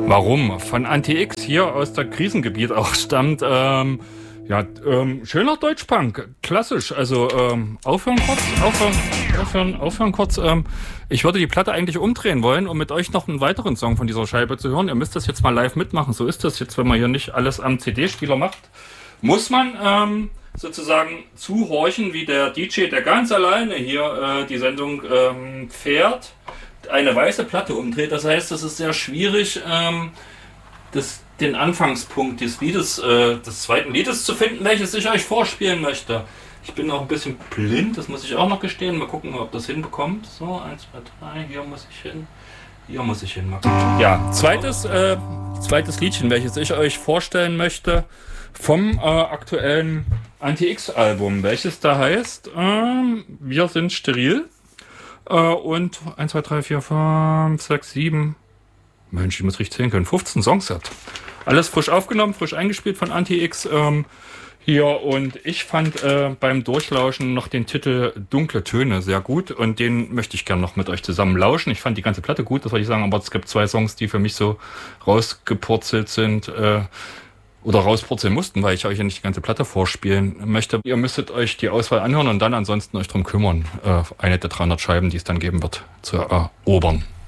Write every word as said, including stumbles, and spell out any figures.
Warum? Von Anti-X hier aus der Krisengebiet auch stammt. Ähm, ja, ähm, schöner Deutschpunk, klassisch. Also ähm, aufhören kurz, aufhören, aufhören, aufhören kurz. Ähm, ich würde die Platte eigentlich umdrehen wollen, um mit euch noch einen weiteren Song von dieser Scheibe zu hören. Ihr müsst das jetzt mal live mitmachen. So ist das jetzt, wenn man hier nicht alles am C D-Spieler macht. Muss man ähm, sozusagen zuhorchen, wie der D J, der ganz alleine hier äh, die Sendung ähm, fährt, eine weiße Platte umdreht. Das heißt, es ist sehr schwierig, ähm, das, den Anfangspunkt des Liedes, äh, des zweiten Liedes zu finden, welches ich euch vorspielen möchte. Ich bin auch ein bisschen blind, das muss ich auch noch gestehen. Mal gucken, ob das hinbekommt. So, eins, zwei, drei, hier muss ich hin. Hier muss ich hin. Mal gucken. Ja, zweites, äh, zweites Liedchen, welches ich euch vorstellen möchte, vom äh, aktuellen Anti-X-Album, welches da heißt, äh, wir sind steril. Äh, und eins, zwei, drei, vier, fünf, sechs, sieben, Mensch, ich muss richtig zählen können, fünfzehn Songs hat. Alles frisch aufgenommen, frisch eingespielt von Anti-X ähm, hier, und ich fand äh, beim Durchlauschen noch den Titel Dunkle Töne sehr gut und den möchte ich gerne noch mit euch zusammen lauschen. Ich fand die ganze Platte gut, das wollte ich sagen, aber es gibt zwei Songs, die für mich so rausgepurzelt sind, äh, oder rauspurzeln mussten, weil ich euch ja nicht die ganze Platte vorspielen möchte. Ihr müsstet euch die Auswahl anhören und dann ansonsten euch drum kümmern, äh, eine der dreihundert Scheiben, die es dann geben wird, zu erobern.